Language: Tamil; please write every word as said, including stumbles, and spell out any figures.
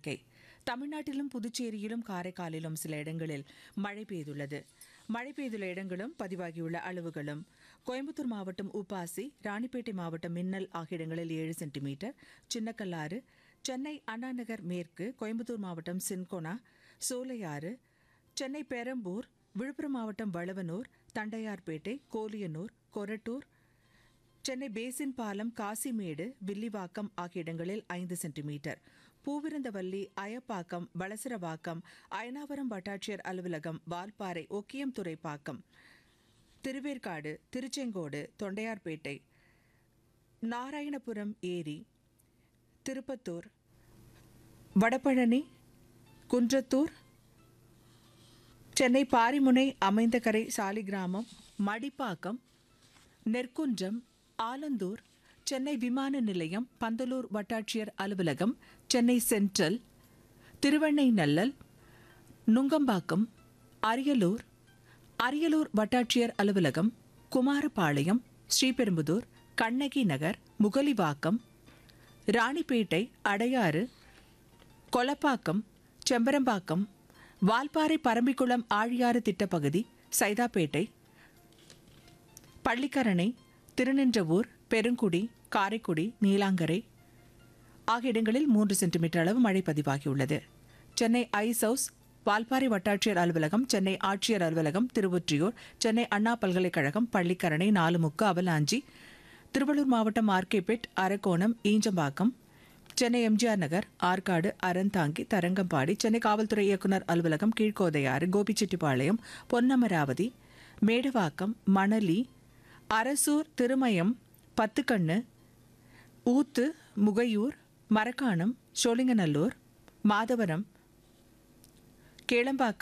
எச்சரிக்கை. தமிழ்நாட்டிலும் புதுச்சேரியிலும் காரைக்காலிலும் சில இடங்களில் மழை பெய்துள்ளது. மழை பெய்துள்ள இடங்களும் பதிவாகியுள்ள அளவுகளும்: கோயம்புத்தூர் மாவட்டம் உப்பாசி, ராணிப்பேட்டை மாவட்டம் மின்னல் ஆகிய இடங்களில் ஏழு சென்டிமீட்டர், சின்னக்கல்லாறு, சென்னை அண்ணாநகர் மேற்கு, கோயம்புத்தூர் மாவட்டம் சின்கோனா, சோலையாறு, சென்னை பெரம்பூர், விழுப்புரம் மாவட்டம் வளவனூர், தண்டையார்பேட்டை, கோலியனூர், கொரட்டூர், சென்னை பேசின் பாலம், காசிமேடு, வில்லிவாக்கம் ஆகிய இடங்களில் ஐந்து சென்டிமீட்டர், பூவிருந்தவல்லி, அயப்பாக்கம், வளசரவாக்கம், அயனாவரம் வட்டாட்சியர் அலுவலகம், வால்பாறை, ஒக்கியம் துறைப்பாக்கம், திருவேற்காடு, திருச்செங்கோடு, தொண்டையார்பேட்டை, நாராயணபுரம் ஏரி, திருப்பத்தூர், வடபழனி, குன்றத்தூர், சென்னை பாரிமுனை, அமைந்தகரை, சாலிகிராமம், மடிப்பாக்கம், நெற்குன்றம், ஆலந்தூர், சென்னை விமான நிலையம், பந்தலூர் வட்டாட்சியர் அலுவலகம், சென்னை சென்ட்ரல், திருவெண்ணைநல்லல், நுங்கம்பாக்கம், அரியலூர், அரியலூர் வட்டாட்சியர் அலுவலகம், குமாரபாளையம், ஸ்ரீபெரும்புதூர், கண்ணகி நகர், முகலிவாக்கம், ராணிப்பேட்டை, அடையாறு, கொலப்பாக்கம், செம்பரம்பாக்கம், வால்பாறை, பரம்பிக்குளம், ஆழியாறு திட்டப்பகுதி, சைதாப்பேட்டை, பள்ளிக்கரணை, திருநின்றவூர், பெருங்குடி, காரைக்குடி, நீலாங்கரை ஆகிய இடங்களில் மூன்று சென்டிமீட்டர் அளவு மழை பதிவாகியுள்ளது. சென்னை ஐஸ் ஹவுஸ், வால்பாறை வட்டாட்சியர் அலுவலகம், சென்னை ஆட்சியர் அலுவலகம், திருவொற்றியூர், சென்னை அண்ணா பல்கலைக்கழகம், பள்ளிக்கரணை, நாலுமுக்கு, அவலாஞ்சி, திருவள்ளூர் மாவட்டம் ஆர்கேபேட், அரக்கோணம், ஈஞ்சம்பாக்கம், சென்னை எம்ஜிஆர் நகர், ஆற்காடு, அறந்தாங்கி, தரங்கம்பாடி, சென்னை காவல்துறை இயக்குநர் அலுவலகம், கீழ்கோதையாறு, கோபிச்செட்டிப்பாளையம், பொன்னமராவதி, மேடவாக்கம், மணலி, அரசூர், திருமயம், பத்துக்கண்ணு, ஊத்து, முகையூர், மரக்காணம், சோழிங்கநல்லூர், மாதவரம், கேளம்பாக்கம்,